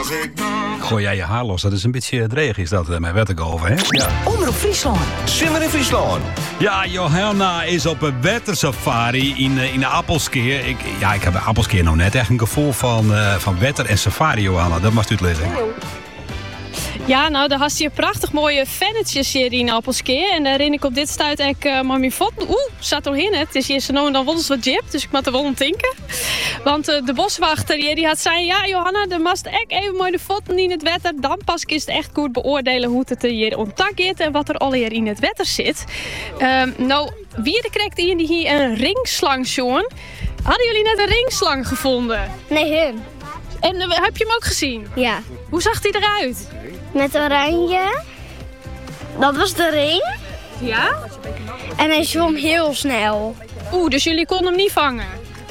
mag ik nog. Gooi jij je haar los, dat is een beetje dreig is dat met wettergolven, hè? Ja. Omroep Friesland. Simmer in Friesland. Ja, Johanna is op een wettersafari in de Appelskeer. Ik heb bij Appelskeer nog net echt een gevoel van wetter en safari, Johanna. Dat mag u het lezen. Ja, nou, daar had je prachtig mooie vennetjes hier in Appelskeer. En daar ren ik op dit stuit echt maar mijn voeten. Zat erin, hè. Het is hier zo nou en dan wel eens wat jip, dus ik moet er wel aan denken. Want de boswachter hier, die had zei, ja, Johanna, dan mast echt even mooi de voeten in het wetter. Dan pas is het echt goed beoordelen hoe het er hier onttak is en wat er al hier in het wetter zit. Nou, wie er krijgt hier een ringslang, Sjoen? Hadden jullie net een ringslang gevonden? Nee, hun. En heb je hem ook gezien? Ja. Hoe zag hij eruit? Met oranje. Dat was de ring. Ja? En hij zwom heel snel. Dus jullie konden hem niet vangen?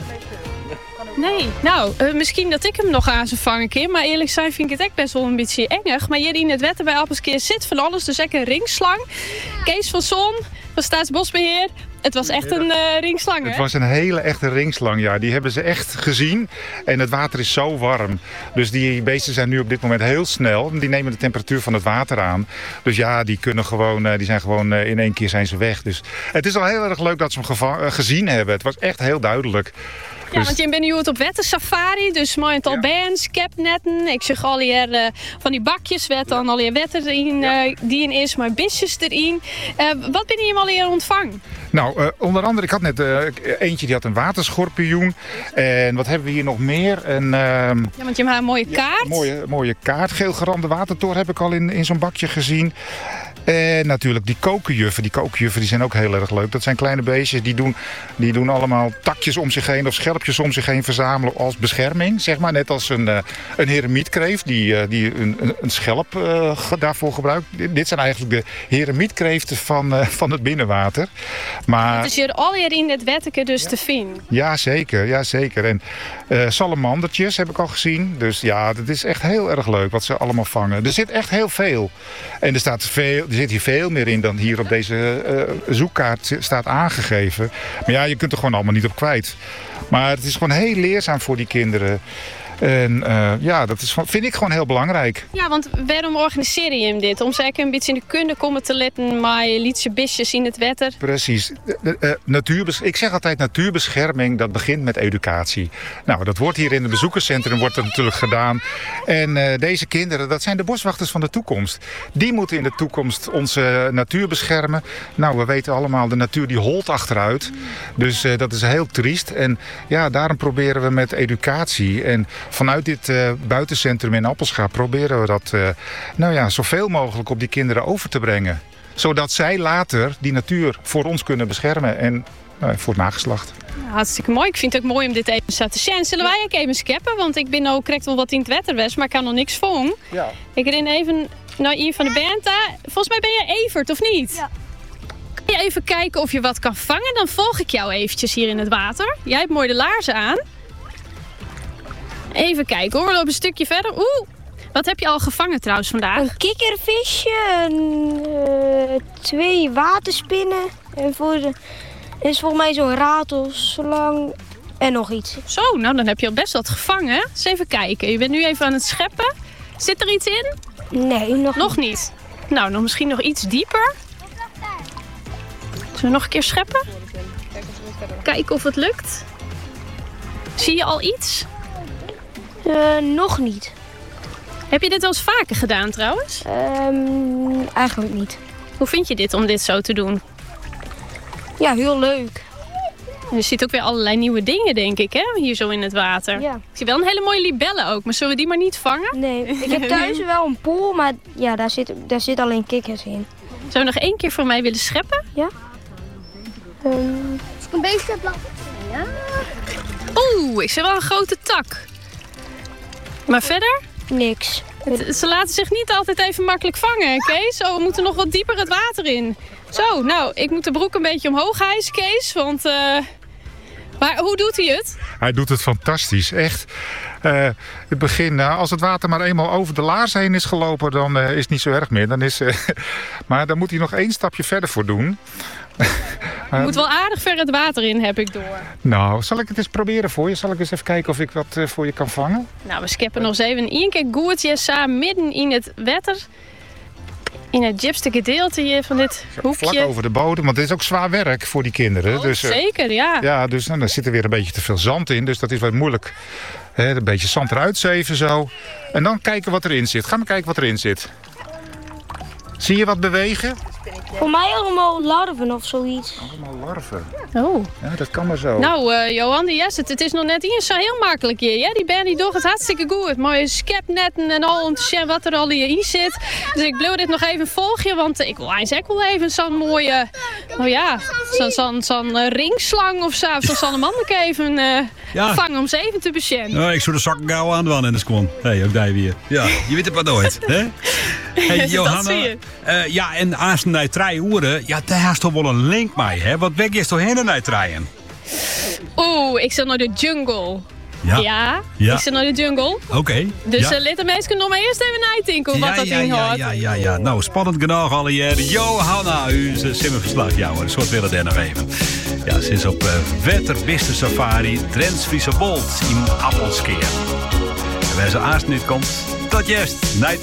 Nee. Nou, misschien dat ik hem nog aan zou vangen, keer. Maar eerlijk zijn vind ik het echt best wel een beetje engig. Maar hier in het wetter bij Appelskeer zit van alles. Dus echt een ringslang. Kees van Son van Staatsbosbeheer. Het was echt een ringslang, hè? Het was een hele echte ringslang, ja. Die hebben ze echt gezien. En het water is zo warm. Dus die beesten zijn nu op dit moment heel snel. Die nemen de temperatuur van het water aan. Dus ja, die zijn gewoon in één keer zijn ze weg. Dus het is al heel erg leuk dat ze hem gezien hebben. Het was echt heel duidelijk. Ja, want je bent nu op wettersafari, dus mooi aantal bands, capnetten. Ik zeg al hier van die bakjes, werd dan al hier wetter erin, die in is, maar bisjes erin. Wat ben je hem al hier ontvangen? Nou, onder andere, ik had net eentje die had een waterschorpioen. En wat hebben we hier nog meer? Ja, want je hebt een mooie kaart. Mooie kaart. Geelgerande watertoren heb ik al in zo'n bakje gezien. En natuurlijk die kokenjuffen. Die kokenjuffen die zijn ook heel erg leuk. Dat zijn kleine beestjes die doen allemaal takjes om zich heen of schelpjes om zich heen verzamelen als bescherming. Zeg maar. Net als een heremietkreeft die een schelp daarvoor gebruikt. Dit zijn eigenlijk de heremietkreeften van het binnenwater. Maar het is hier al hier in het wetteke dus te vinden. Ja, zeker. En salamandertjes heb ik al gezien. Dus ja, het is echt heel erg leuk wat ze allemaal vangen. Er zit echt heel veel. En er zit hier veel meer in dan hier op deze zoekkaart staat aangegeven. Maar ja, je kunt er gewoon allemaal niet op kwijt. Maar het is gewoon heel leerzaam voor die kinderen. En dat vind ik gewoon heel belangrijk. Ja, want waarom organiseer je hem dit? Om ze een beetje in de kunde komen te letten, maar je liet ze bisjes in het wetter. Precies. Ik zeg altijd natuurbescherming, dat begint met educatie. Nou, dat wordt hier in het bezoekerscentrum natuurlijk gedaan. En deze kinderen, dat zijn de boswachters van de toekomst. Die moeten in de toekomst onze natuur beschermen. Nou, we weten allemaal, de natuur die holt achteruit. Dus dat is heel triest. En ja, daarom proberen we met educatie en vanuit dit buitencentrum in Appelscha proberen we dat zoveel mogelijk op die kinderen over te brengen. Zodat zij later die natuur voor ons kunnen beschermen en voor het nageslacht. Hartstikke mooi. Ik vind het ook mooi om dit even te zien. Zullen wij ook even scheppen? Want ik ben ook correct wel wat in het wetter was, maar ik kan nog niks vangen. Ja. Ik ren even naar Ian van de Benta. Volgens mij ben jij Evert, of niet? Ja. Kan je even kijken of je wat kan vangen? Dan volg ik jou eventjes hier in het water. Jij hebt mooi de laarzen aan. Even kijken hoor, we lopen een stukje verder. Wat heb je al gevangen trouwens vandaag? Een kikkervisje, 2 waterspinnen. En is volgens mij zo'n ratelslang en nog iets. Zo, nou dan heb je al best wat gevangen. Eens even kijken, je bent nu even aan het scheppen. Zit er iets in? Nee, nog niet. Nou, nog misschien nog iets dieper. Zullen we nog een keer scheppen? Kijken of het lukt. Zie je al iets? Nog niet. Heb je dit wel eens vaker gedaan trouwens? Eigenlijk niet. Hoe vind je dit om dit zo te doen? Ja, heel leuk. En je ziet ook weer allerlei nieuwe dingen, denk ik, hè? Hier zo in het water. Ja. Ik zie wel een hele mooie libellen ook, maar zullen we die maar niet vangen? Nee, ik heb thuis wel een pool, maar ja, daar zit alleen kikkers in. Zou je nog 1 keer voor mij willen scheppen? Ja. Een beetje blad. Ja. Ik zie wel een grote tak. Maar verder? Niks. Ze laten zich niet altijd even makkelijk vangen, Kees. We moeten nog wat dieper het water in. Zo, nou, ik moet de broek een beetje omhoog hijsen, Kees. Want, maar hoe doet hij het? Hij doet het fantastisch, echt. Het begin, als het water maar eenmaal over de laars heen is gelopen, dan is het niet zo erg meer. Maar dan moet hij nog 1 stapje verder voor doen. Je moet wel aardig ver het water in, heb ik door. Nou, zal ik het eens proberen voor je? Zal ik eens even kijken of ik wat voor je kan vangen? Nou, we skippen nog eens even één keer goedjes samen midden in het water. In het diepste gedeelte hier van dit hoekje. Vlak over de bodem, want dit is ook zwaar werk voor die kinderen. Oh, dus, zeker, ja. Ja, dus dan zit er weer een beetje te veel zand in. Dus dat is wat moeilijk. Een beetje zand eruit zeven zo. En dan kijken wat erin zit. Ga maar kijken wat erin zit. Zie je wat bewegen? Voor mij allemaal larven of zoiets. Allemaal larven. Oh. Ja, dat kan maar zo. Nou, Johan, het is nog net eens zo heel makkelijk hier. Ja? Die Bernie doet het hartstikke goed. Mooie skepnetten en al om te zien wat er al hierin zit. Dus ik blijf dit nog even volgen, want ik wil eigenlijk wel even zo'n mooie, zo'n ringslang of zo. Of zo'n salamandek even vangen om ze even te bezien. Nou, ik zou de zakken gauw aan doen in de squan. Hé, ook daar weer. Ja, je weet het maar nooit. Hè? Hey, Johanna, en als naar 3 uur, ja, daar heeft toch wel een link mee, hè? Wat weg is toch heen naar 3? Oeh, ik zit naar de jungle. Ja, ik zit naar de jungle. Oké. Dus laat de mensen nog maar eerst even nadenken wat dat inhoudt. Ja. Nou, spannend genoeg alle jaren. Johanna, u simmerverslag. Ja hoor, een soort willen daar nog even. Ja, ze is op Wetterbiste Safari, Drents-Friese Wold in Appelskeer. En waar ze aast niet komt, tot juist, night